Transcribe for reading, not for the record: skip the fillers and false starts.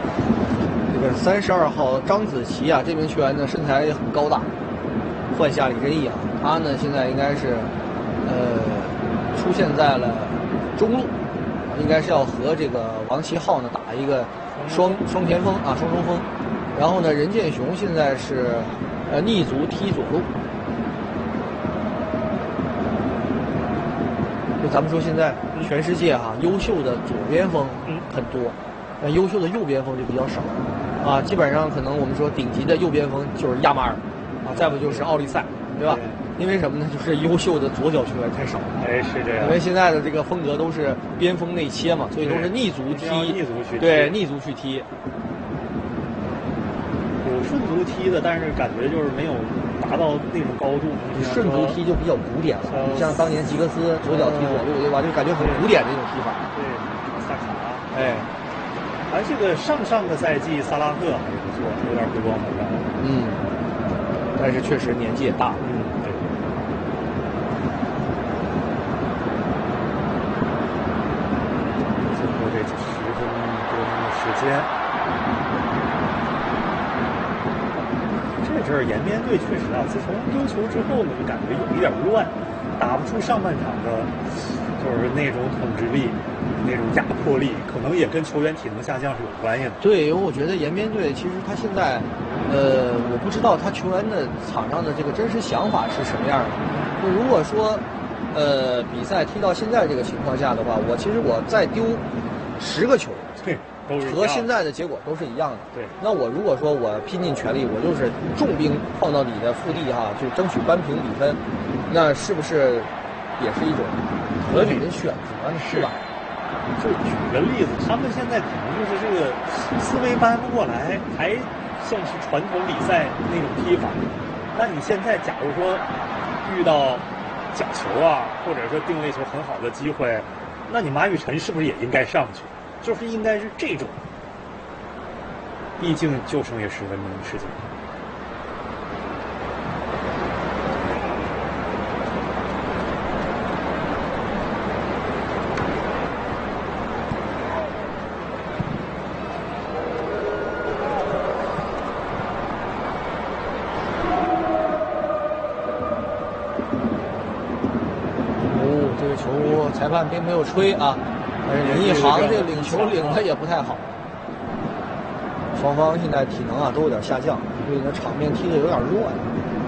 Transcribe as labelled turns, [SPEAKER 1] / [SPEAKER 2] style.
[SPEAKER 1] 这个32号张子琪啊，这名球员呢身材也很高大，换下李振义啊，他呢现在应该是出现在了中路，应该是要和这个王齐浩呢打一个双前锋啊，双中锋。然后呢，任建雄现在是逆足踢左路。就咱们说现在全世界哈，优秀的左边锋很多，但优秀的右边锋就比较少啊。基本上可能我们说顶级的右边锋就是亚马尔啊，再不就是奥利塞，对吧？因为什么呢？就是优秀的左脚球员太少。
[SPEAKER 2] 哎，是这样。
[SPEAKER 1] 因为现在的这个风格都是边锋内切嘛，所以都是逆足踢，对，逆足去踢。
[SPEAKER 2] 有顺足踢的，但是感觉就是没有达到那种高度。
[SPEAKER 1] 顺足踢就比较古典了，你像当年吉格斯左脚踢左路，对吧？就感觉很古典的一种踢法。
[SPEAKER 2] 对，萨卡，
[SPEAKER 1] 哎，
[SPEAKER 2] 还这个上个赛季萨拉赫还不错，有点回光返照。
[SPEAKER 1] 但是确实年纪也大了。
[SPEAKER 2] 对。最后这10分多钟的时间。这延边队确实啊，自从丢球之后呢，就感觉有一点乱，打不出上半场的，就是那种统治力、那种压迫力，可能也跟球员体能下降是有关系的。
[SPEAKER 1] 对，因为我觉得延边队其实他现在，我不知道他球员的场上的这个真实想法是什么样的。就如果说，比赛踢到现在这个情况下的话，我再丢10个球，
[SPEAKER 2] 对。
[SPEAKER 1] 和现在的结果都是一样的。
[SPEAKER 2] 对，
[SPEAKER 1] 那我如果说我拼尽全力，我就是重兵放到你的腹地哈，就争取扳平比分，那是不是也是一种合理的选择呢？是吧？
[SPEAKER 2] 就举个例子，他们现在可能就是这个思维搬不过来，还像是传统比赛那种踢法。那你现在假如说遇到假球啊，或者说定位球很好的机会，那你马雨辰是不是也应该上去？就是应该是这种，毕竟就剩下10分钟的时间。
[SPEAKER 1] 这个球裁判并没有吹啊。但是任一航这领球领的也不太好，双方现在体能啊都有点下降，所以呢场面踢得有点乱。